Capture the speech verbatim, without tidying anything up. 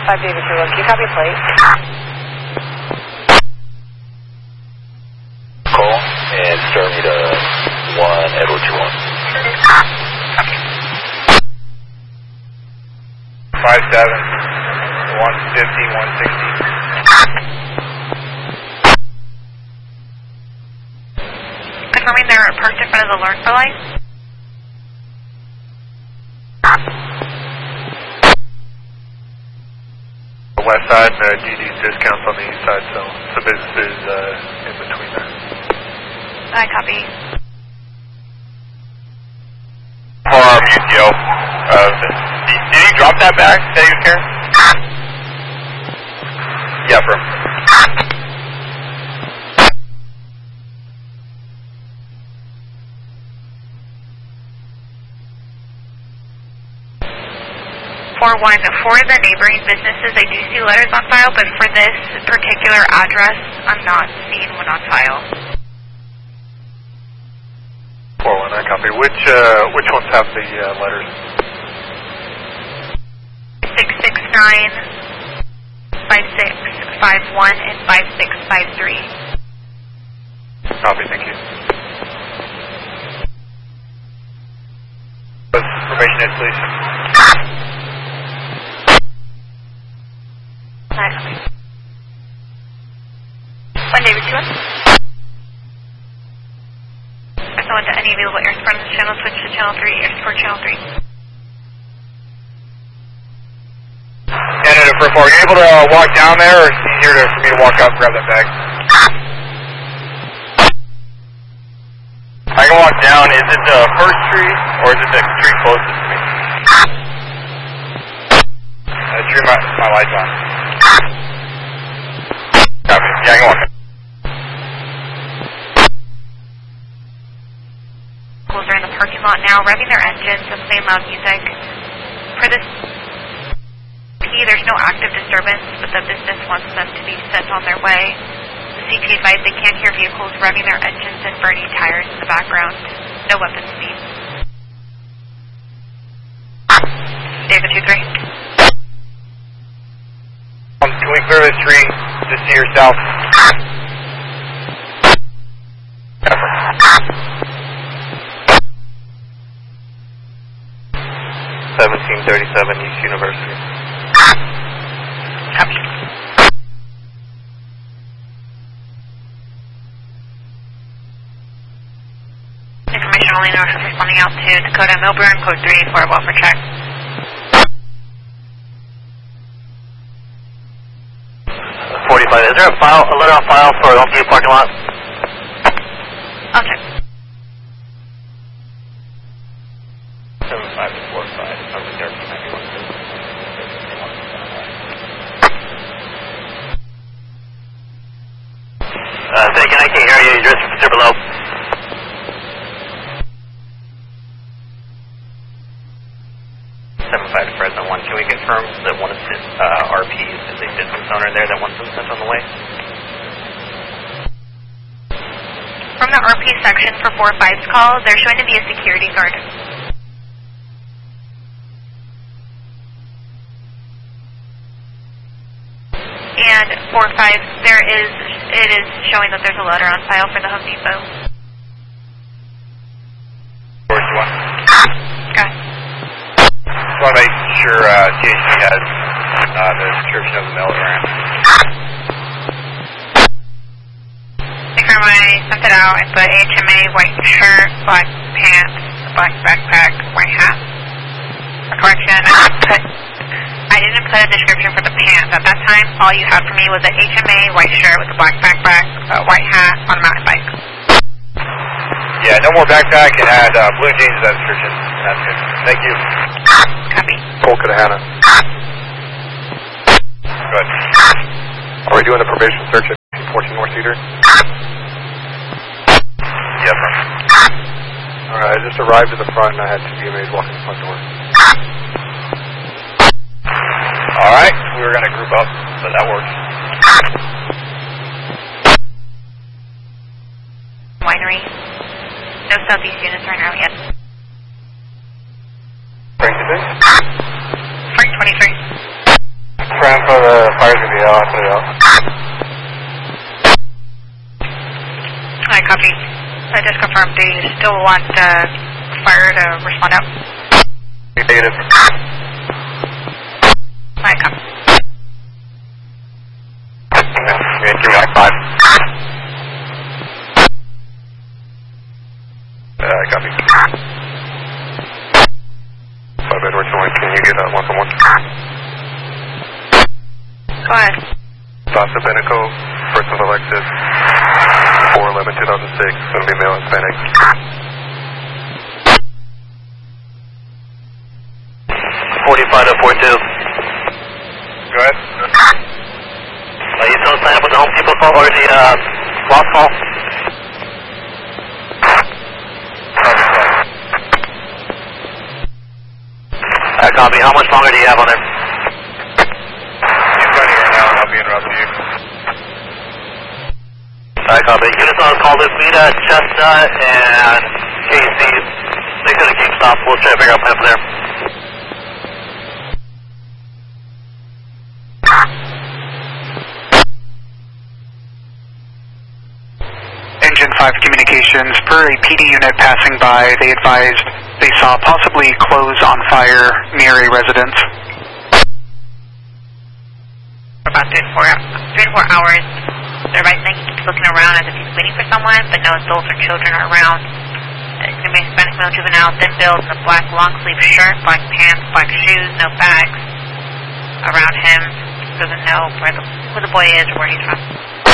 five David Zero. Can you copy plate? Call and start me to one Edward two one. Five seven one fifty one sixty. Confirming they're parked in front of the Lawrenceville light. West side, uh, D D's discounts on the east side, so the business is uh, in between there. I copy. Farm U T O. Uh, did, did you drop that back that you was carrying? Yeah, bro. For one, for the neighboring businesses, I do see letters on file, but for this particular address, I'm not seeing one on file. four one, I copy. Which, uh, which ones have the uh, letters? six six nine, five six five one, and five six five three. Copy, thank you. Information installation. One David two one. If someone to any available air support on the channel, switch to channel three, air support channel three. Canada for four, are you able to uh, walk down there, or is it easier to, for me to walk up and grab that bag? I can walk down. Is it the first street, or is it the street closest to me? Uh, tree, my, my light's on. Copy. Yeah, I can walk down. Vehicles are in the parking lot now, revving their engines and playing loud music. For this P, there's no active disturbance, but the business wants them to be sent on their way. The C P advised they can't hear vehicles revving their engines and burning tires in the background. No weapon speed. David two three. Um, can we clear the street just to your south? seventeen thirty-seven East University. Copy. Information only notice responding out to Dakota Milburn, code three for a welfare check. forty-five, is there a file, a letter on file for Home Depot parking lot? I'll check. seven five four five, over there for ninety-one. Uh, say again, I can't hear you, you're just super low. seven five Fresno one, can we confirm that one of the uh, R Ps is a business owner there that wants them sent on the way? From the R P section for four five's call, there's showing to be a security guard. And four five, there is, it is showing that there's a letter on file for the Home Depot. Where's the one? Okay. Just want to make sure uh, T H C has uh, the description of the milligram. Confirm I sent it out. I put H M A, white shirt, black pants, black backpack, white hat. For correction, I didn't put, I didn't put a description for the pants. At that time, all you had for me was an H M A, white shirt with a black backpack, a white hat on a mountain bike. Yeah, no more backpack, and had uh, blue jeans as that description. That's good. Thank you. Copy. Cole Kadahana. Good. Are we doing the probation search at fourteen North Cedar? Yeah, front. Alright, I just arrived at the front and I had two B M As walking the front door. Alright, we were going to group up, but that works. Winery. No southeast units are in route yet. Frank, you think? Frank twenty-three. Frank out, I put it out. I copy. I just confirmed. Do you still want uh, fire to respond out? Negative. I copy. Yeah, give me like five. Uh, I copy. Five Edwards one, can you get uh, one from one? Go ahead. Sasha Beneco, first of Alexis, four eleven two thousand six, going to be male Hispanic. forty-five to forty-two. Go ahead. Are you still signed up with the Home Depot call or the uh, lost call? I copy. How much longer do you have on there? He's running right now and I'll be interrupting you. I copy. Units on call this Vita, Chestnut, and K C. They could have GameStop. We'll try to figure out plan from there. Engine five Communications, per a P D unit passing by, they advised they saw possibly clothes on fire near a residence. For about three to four, three to four hours. The resident keeps looking around as if he's waiting for someone, but no adults or children are around. It's going to be a Hispanic male juvenile, thin build, in a black long sleeve shirt, black pants, black shoes, no bags around him. Doesn't know where the, who the boy is or where he's from.